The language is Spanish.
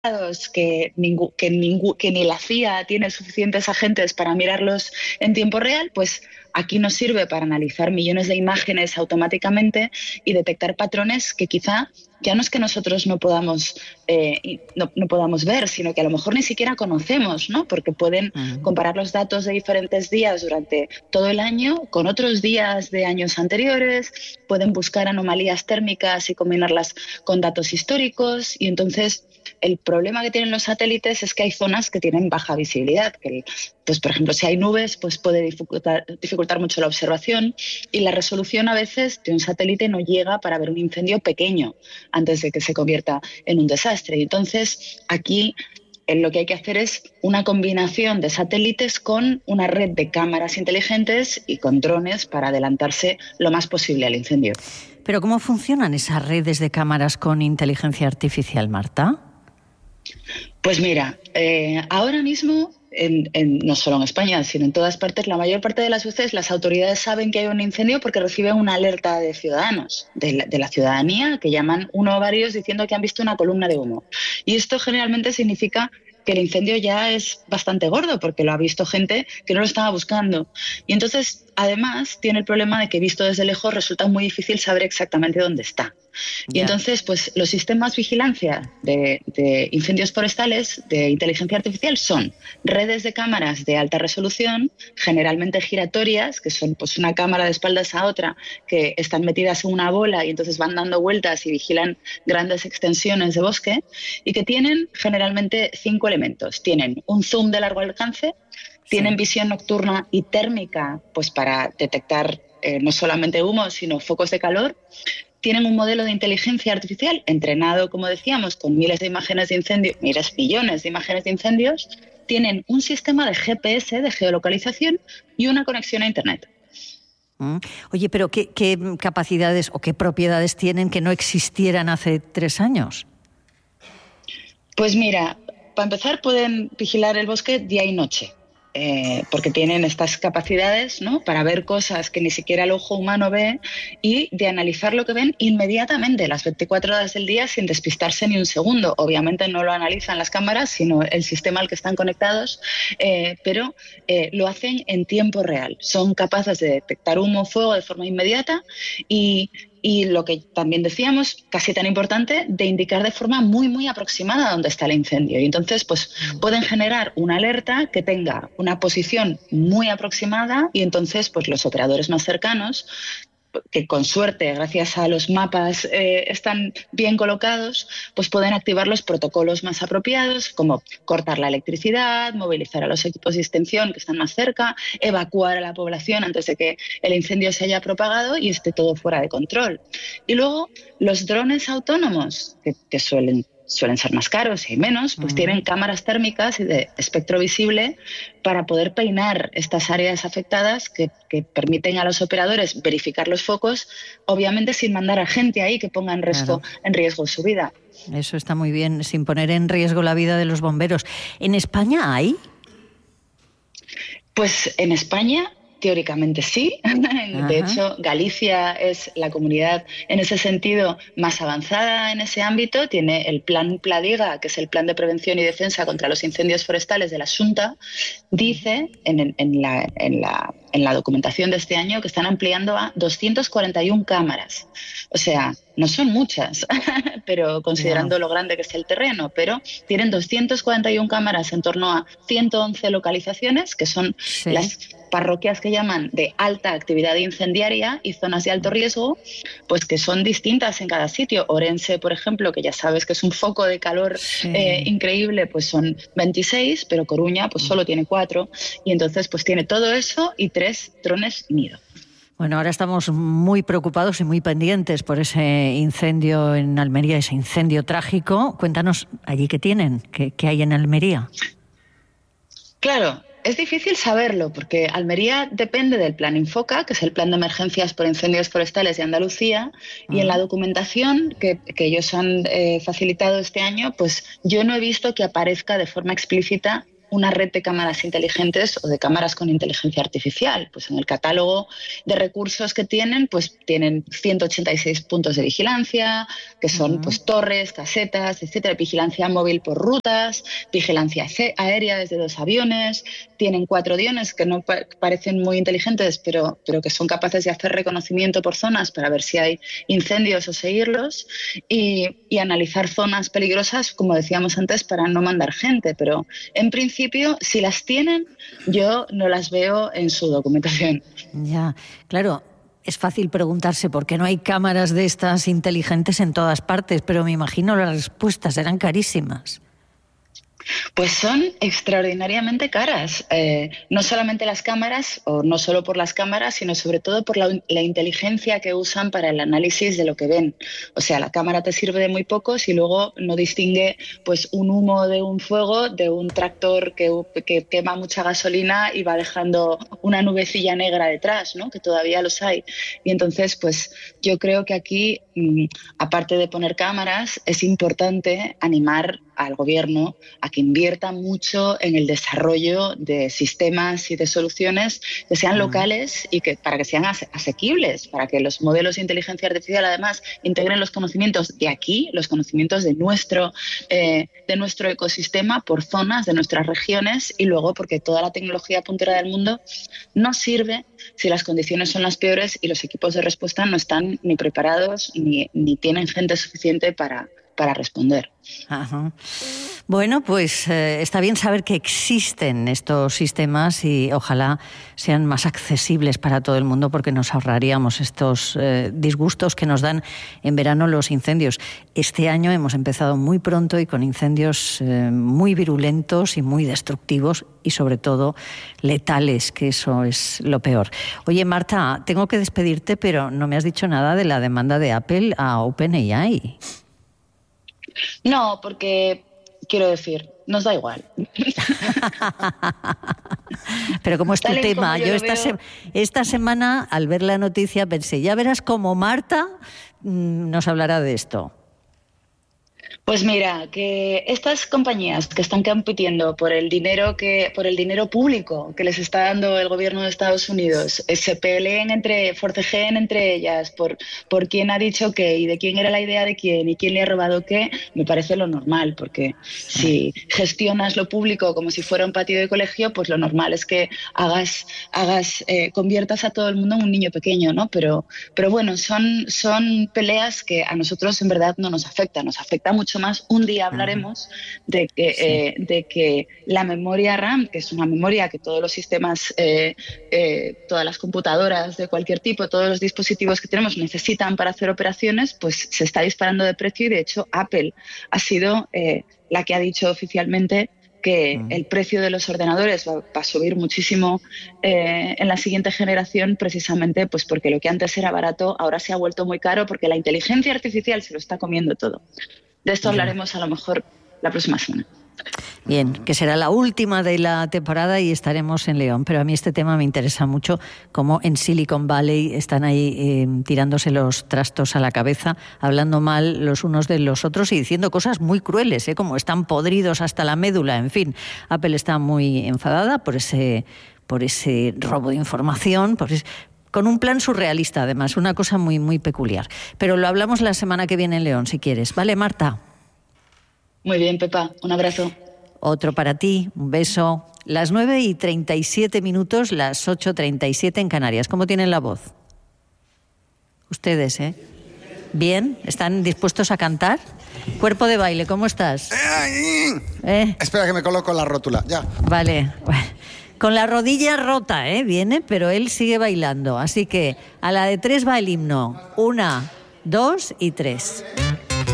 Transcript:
que ni la CIA tiene suficientes agentes para mirarlos en tiempo real, pues aquí nos sirve para analizar millones de imágenes automáticamente y detectar patrones que quizá ya no es que nosotros no podamos ver, sino que a lo mejor ni siquiera conocemos, ¿no? Porque pueden comparar los datos de diferentes días durante todo el año con otros días de años anteriores, pueden buscar anomalías térmicas y combinarlas con datos históricos, y entonces el problema que tienen los satélites es que hay zonas que tienen baja visibilidad, que, pues, por ejemplo, si hay nubes, pues puede dificultar mucho la observación, y la resolución a veces de un satélite no llega para ver un incendio pequeño antes de que se convierta en un desastre. Y entonces aquí lo que hay que hacer es una combinación de satélites con una red de cámaras inteligentes y con drones para adelantarse lo más posible al incendio. Pero ¿cómo funcionan esas redes de cámaras con inteligencia artificial, Marta? Pues mira, ahora mismo, no solo en España, sino en todas partes, la mayor parte de las veces las autoridades saben que hay un incendio porque reciben una alerta de ciudadanos, de la ciudadanía, que llaman uno o varios diciendo que han visto una columna de humo. Y esto generalmente significa que el incendio ya es bastante gordo, porque lo ha visto gente que no lo estaba buscando. Y entonces, además, tiene el problema de que visto desde lejos resulta muy difícil saber exactamente dónde está. Y entonces, pues los sistemas de vigilancia de incendios forestales de inteligencia artificial son redes de cámaras de alta resolución, generalmente giratorias, que son pues una cámara de espaldas a otra, que están metidas en una bola y entonces van dando vueltas y vigilan grandes extensiones de bosque, y que tienen generalmente 5 elementos. Tienen un zoom de largo alcance, tienen visión nocturna y térmica, pues para detectar no solamente humo, sino focos de calor. Tienen un modelo de inteligencia artificial entrenado, como decíamos, con miles de imágenes de incendios, millones de imágenes de incendios. Tienen un sistema de GPS, de geolocalización, y una conexión a Internet. Oye, pero ¿qué capacidades o qué propiedades tienen que no existieran hace 3 años? Pues mira, para empezar pueden vigilar el bosque día y noche. Porque tienen estas capacidades, ¿no?, para ver cosas que ni siquiera el ojo humano ve, y de analizar lo que ven inmediatamente, las 24 horas del día, sin despistarse ni un segundo. Obviamente no lo analizan las cámaras, sino el sistema al que están conectados, pero lo hacen en tiempo real. Son capaces de detectar humo o fuego de forma inmediata y lo que también decíamos, casi tan importante, de indicar de forma muy, muy aproximada dónde está el incendio. Y entonces, pues pueden generar una alerta que tenga una posición muy aproximada, y entonces, pues los operadores más cercanos, que con suerte, gracias a los mapas, están bien colocados, pues pueden activar los protocolos más apropiados, como cortar la electricidad, movilizar a los equipos de extinción que están más cerca, evacuar a la población antes de que el incendio se haya propagado y esté todo fuera de control. Y luego, los drones autónomos, que suelen ser más caros y menos, pues tienen cámaras térmicas y de espectro visible para poder peinar estas áreas afectadas, que permiten a los operadores verificar los focos, obviamente sin mandar a gente ahí que ponga en riesgo su vida. Eso está muy bien, sin poner en riesgo la vida de los bomberos. ¿En España hay? Pues en España, teóricamente sí. De hecho, Galicia es la comunidad en ese sentido más avanzada en ese ámbito. Tiene el Plan Pladiga, que es el Plan de Prevención y Defensa contra los Incendios Forestales de la Xunta. Dice en la documentación de este año que están ampliando a 241 cámaras. O sea, no son muchas, pero considerando lo grande que es el terreno, pero tienen 241 cámaras en torno a 111 localizaciones, que son las parroquias que llaman de alta actividad incendiaria y zonas de alto riesgo, pues que son distintas en cada sitio. Orense, por ejemplo, que ya sabes que es un foco de calor increíble, pues son 26, pero Coruña pues solo tiene 4, y entonces pues tiene todo eso y 3 drones nido. Bueno, ahora estamos muy preocupados y muy pendientes por ese incendio en Almería, ese incendio trágico. Cuéntanos allí qué tienen, qué hay en Almería. Claro, es difícil saberlo porque Almería depende del Plan Infoca, que es el Plan de Emergencias por Incendios Forestales de Andalucía, y en la documentación que ellos han facilitado este año, pues yo no he visto que aparezca de forma explícita una red de cámaras inteligentes o de cámaras con inteligencia artificial. Pues en el catálogo de recursos que tienen, pues tienen 186 puntos de vigilancia, que son pues torres, casetas, etcétera, vigilancia móvil por rutas, vigilancia aérea desde 2 aviones, tienen 4 drones que no parecen muy inteligentes, pero que son capaces de hacer reconocimiento por zonas para ver si hay incendios o seguirlos, y analizar zonas peligrosas, como decíamos antes, para no mandar gente. Pero en principio, si las tienen, yo no las veo en su documentación. Ya, claro. Es fácil preguntarse por qué no hay cámaras de estas inteligentes en todas partes, pero me imagino las respuestas eran carísimas. Pues son extraordinariamente caras, no solamente las cámaras, o no solo por las cámaras, sino sobre todo por la inteligencia que usan para el análisis de lo que ven. O sea, la cámara te sirve de muy poco si luego no distingue pues un humo de un fuego de un tractor que quema mucha gasolina y va dejando una nubecilla negra detrás, ¿no? Que todavía los hay. Y entonces, pues yo creo que aquí, aparte de poner cámaras, es importante animar al gobierno a que invierta mucho en el desarrollo de sistemas y de soluciones que sean locales y que para que sean asequibles, para que los modelos de inteligencia artificial además integren los conocimientos de aquí, los conocimientos de nuestro ecosistema por zonas de nuestras regiones, y luego porque toda la tecnología puntera del mundo no sirve si las condiciones son las peores y los equipos de respuesta no están ni preparados ni tienen gente suficiente para responder. Ajá. Bueno, pues está bien saber que existen estos sistemas y ojalá sean más accesibles para todo el mundo, porque nos ahorraríamos estos disgustos que nos dan en verano los incendios. Este año hemos empezado muy pronto y con incendios muy virulentos y muy destructivos y sobre todo letales, que eso es lo peor. Oye, Marta, tengo que despedirte, pero no me has dicho nada de la demanda de Apple a OpenAI. No, porque, quiero decir, nos da igual. Pero como es tu tema, yo esta semana, al ver la noticia, pensé, ya verás cómo Marta nos hablará de esto. Pues mira, que estas compañías que están compitiendo por el dinero público que les está dando el gobierno de Estados Unidos, se peleen forcejeen entre ellas por quién ha dicho qué y de quién era la idea de quién y quién le ha robado qué, me parece lo normal, porque si gestionas lo público como si fuera un patio de colegio, pues lo normal es que conviertas a todo el mundo en un niño pequeño, ¿no? Pero bueno, son peleas que a nosotros en verdad no nos afectan, nos afecta mucho más. Un día hablaremos de que la memoria RAM, que es una memoria que todos los sistemas, todas las computadoras de cualquier tipo, todos los dispositivos que tenemos necesitan para hacer operaciones, pues se está disparando de precio, y de hecho Apple ha sido la que ha dicho oficialmente que el precio de los ordenadores va a subir muchísimo en la siguiente generación, precisamente pues porque lo que antes era barato ahora se ha vuelto muy caro, porque la inteligencia artificial se lo está comiendo todo. De esto hablaremos a lo mejor la próxima semana. Bien, que será la última de la temporada y estaremos en León. Pero a mí este tema me interesa mucho, como en Silicon Valley están ahí tirándose los trastos a la cabeza, hablando mal los unos de los otros y diciendo cosas muy crueles, como están podridos hasta la médula. En fin, Apple está muy enfadada por ese robo de información, con un plan surrealista, además, una cosa muy, muy peculiar. Pero lo hablamos la semana que viene en León, si quieres. ¿Vale, Marta? Muy bien, Pepa. Un abrazo. Otro para ti. Un beso. Las 9:37, las 8:37 en Canarias. ¿Cómo tienen la voz? Ustedes, ¿eh? ¿Bien? ¿Están dispuestos a cantar? Cuerpo de baile, ¿cómo estás? Espera que me coloco la rótula, ya. Vale. Con la rodilla rota, viene, pero él sigue bailando. Así que a la de 3 va el himno. 1, 2 y 3.